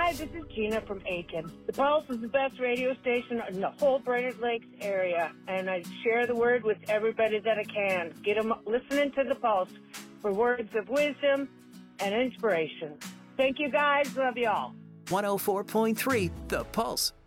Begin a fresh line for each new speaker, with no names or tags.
Hi, this is Gina from Aiken. The Pulse is the best radio station in the whole Brainerd Lakes area, and I share the word with everybody that I can. Get them listening to the Pulse for words of wisdom and inspiration. Thank you, guys. Love you all.
104.3 The Pulse.